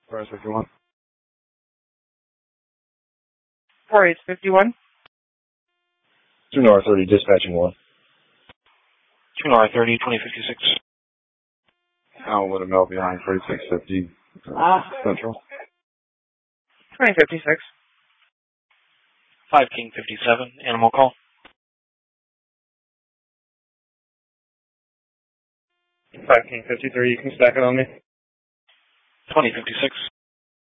Price 51. 4851. 2 North 30, dispatching 1. 2 North 30, 2056. Alan Whittemel behind 3650 Central. 2056. 5 King 57, animal call. 5 King 53, you can stack it on me. 2056.